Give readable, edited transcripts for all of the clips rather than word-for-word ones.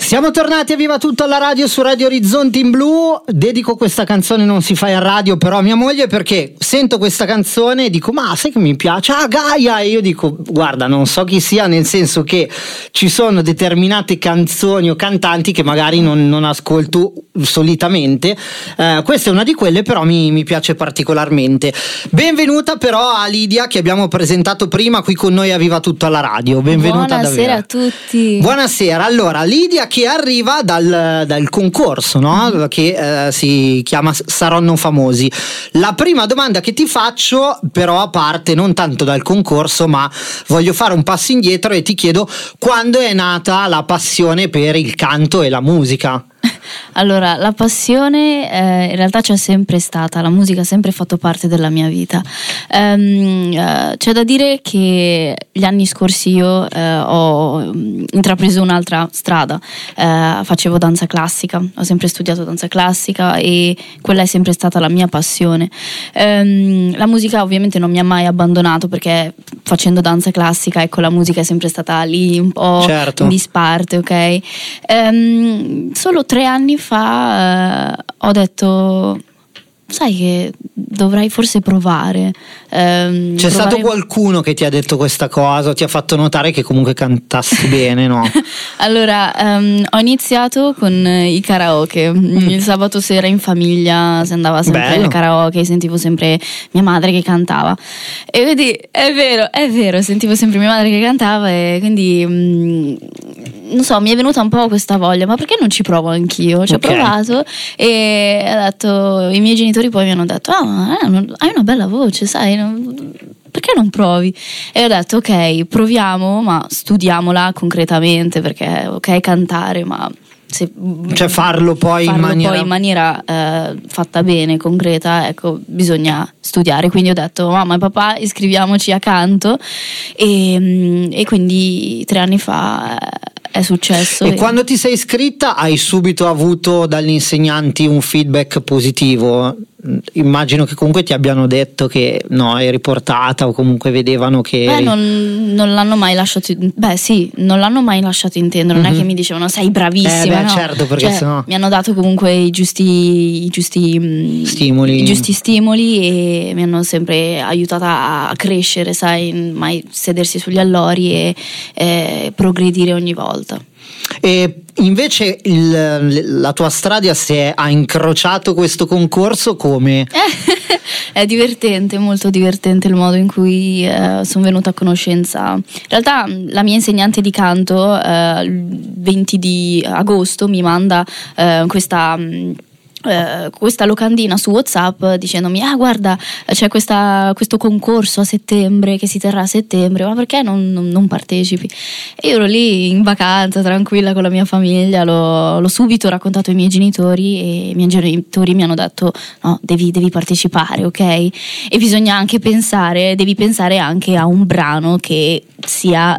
Siamo tornati a Viva Tutto alla radio su Radio Orizzonti in Blu. Dedico questa canzone, non si fa in radio, però a mia moglie, perché sento questa canzone e dico: ma sai che mi piace? Ah, Gaia! E io dico: guarda, non so chi sia, nel senso che ci sono determinate canzoni o cantanti che magari non ascolto solitamente. Questa è una di quelle, però mi piace particolarmente. Benvenuta però a Lidia, che abbiamo presentato prima qui con noi a Viva Tutto alla radio. Benvenuta. Buonasera a tutti. Buonasera. Allora, Lidia che arriva dal concorso, no? Che si chiama Saranno Famosi. La prima domanda che ti faccio, però, a parte non tanto dal concorso, ma voglio fare un passo indietro e ti chiedo: quando è nata la passione per il canto e la musica? Allora, la passione in realtà c'è sempre stata, la musica ha sempre fatto parte della mia vita. C'è da dire che gli anni scorsi io ho intrapreso un'altra strada, facevo danza classica, ho sempre studiato danza classica e quella è sempre stata la mia passione. La musica ovviamente non mi ha mai abbandonato, perché facendo danza classica, ecco, la musica è sempre stata lì un po' in disparte, ok? Solo 3 anni fa ho detto: sai che dovrai forse provare. C'è stato qualcuno che ti ha detto questa cosa, ti ha fatto notare che comunque cantassi bene, no? Allora, ho iniziato con i karaoke. Il sabato sera in famiglia si andava sempre al karaoke, sentivo sempre mia madre che cantava. E quindi è vero, sentivo sempre mia madre che cantava, e quindi non so, mi è venuta un po' questa voglia, ma perché non ci provo anch'io? Ci ho provato e ho detto, i miei genitori poi mi hanno detto: hai una bella voce, sai, perché non provi? E ho detto: ok, proviamo, ma studiamola concretamente, perché ok cantare, ma farlo poi in maniera fatta bene, concreta, ecco, bisogna studiare. Quindi ho detto: mamma e papà, iscriviamoci a canto, e quindi 3 anni fa è successo. E quando ti sei iscritta hai subito avuto dagli insegnanti un feedback positivo? Immagino che comunque ti abbiano detto che no, eri portata, o comunque vedevano che non l'hanno mai lasciato. Non l'hanno mai lasciato intendere. Non è che mi dicevano: sei bravissima, no. Certo, perché sennò mi hanno dato comunque i giusti stimoli e mi hanno sempre aiutata a crescere, sai, mai sedersi sugli allori e progredire ogni volta. E invece la tua strada ha incrociato questo concorso come? È divertente, molto divertente il modo in cui sono venuta a conoscenza. In realtà la mia insegnante di canto il 20 di agosto mi manda questa locandina su WhatsApp dicendomi: guarda, c'è questo concorso a settembre, che si terrà a settembre, ma perché non partecipi? E io ero lì in vacanza tranquilla con la mia famiglia, l'ho subito raccontato ai miei genitori, e i miei genitori mi hanno detto: no, devi partecipare, ok? E bisogna anche devi pensare anche a un brano che sia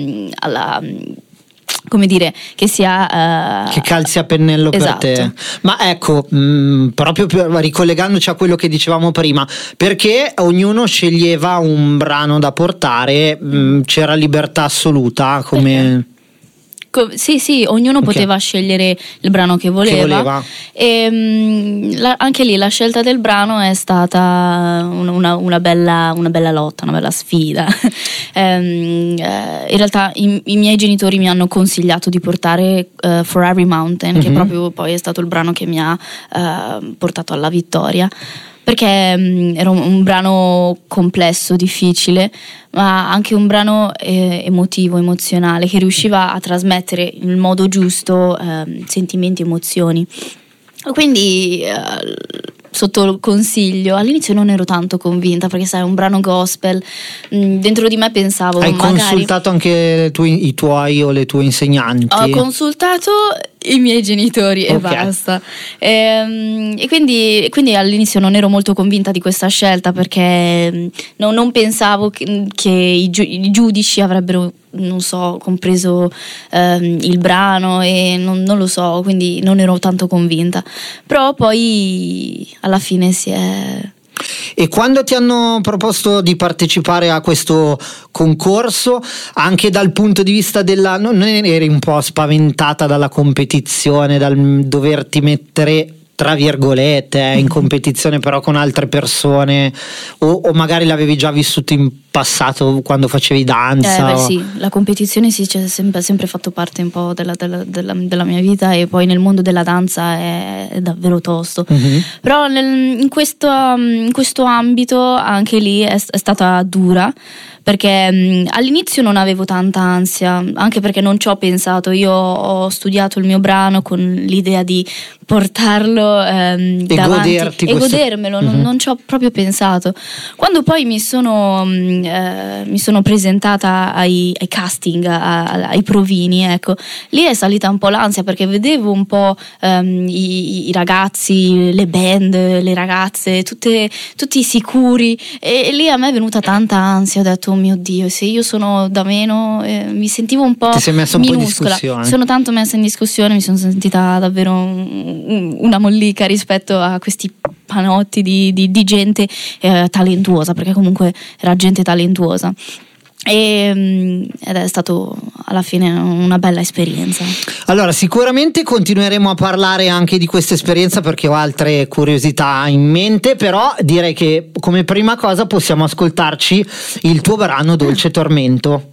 che sia che calzi a pennello, esatto, per te. Ma ecco, proprio ricollegandoci a quello che dicevamo prima, perché ognuno sceglieva un brano da portare, c'era libertà assoluta come... Sì, ognuno poteva scegliere il brano che voleva. E anche lì la scelta del brano è stata una bella lotta, una bella sfida. In realtà i miei genitori mi hanno consigliato di portare For Every Mountain, che proprio poi è stato il brano che mi ha portato alla vittoria, perché era un brano complesso, difficile, ma anche un brano emotivo, emozionale, che riusciva a trasmettere in modo giusto sentimenti, emozioni. Quindi sotto il consiglio all'inizio non ero tanto convinta, perché sai, è un brano gospel, dentro di me pensavo: hai consultato anche i tuoi o le tue insegnanti? Ho consultato i miei genitori e basta, e quindi all'inizio non ero molto convinta di questa scelta, perché non pensavo che i giudici avrebbero, non so, compreso il brano, e non lo so, quindi non ero tanto convinta. Però poi alla fine si è E quando ti hanno proposto di partecipare a questo concorso, anche dal punto di vista non eri un po' spaventata dalla competizione, dal doverti mettere tra virgolette in competizione però con altre persone, o magari l'avevi già vissuto in passato quando facevi danza? Sì, la competizione sì, c'è sempre fatto parte un po' della mia vita, e poi nel mondo della danza è davvero tosto. Però in questo ambito anche lì è stata dura, perché all'inizio non avevo tanta ansia, anche perché non ci ho pensato. Io ho studiato il mio brano con l'idea di portarlo davanti e godermelo. Non ci ho proprio pensato. Quando poi mi sono presentata ai casting, ai provini, ecco, lì è salita un po' l'ansia, perché vedevo un po' i ragazzi, le band, le ragazze, tutti sicuri, e lì a me è venuta tanta ansia. Ho detto, oh mio Dio, se io sono da meno, mi sentivo un po' ti sei messa un minuscola. po' in discussione. Sono tanto messa in discussione, mi sono sentita davvero una mollica rispetto a questi panotti di gente talentuosa, perché comunque era gente talentuosa. Ed è stato alla fine una bella esperienza. Allora, sicuramente continueremo a parlare anche di questa esperienza, perché ho altre curiosità in mente, però direi che come prima cosa possiamo ascoltarci il tuo brano Dolce Tormento.